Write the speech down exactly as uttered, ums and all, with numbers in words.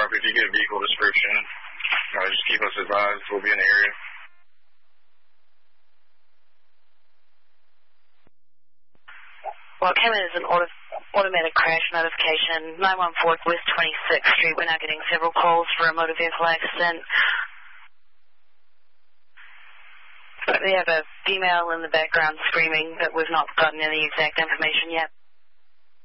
truck. If you get a vehicle description, uh, just keep us advised. We'll be in the area. Well, it came in as an auto, automatic crash notification. nine one four West twenty-sixth Street. We're now getting several calls for a motor vehicle accident. But we have a female in the background screaming, but we've not gotten any exact information yet.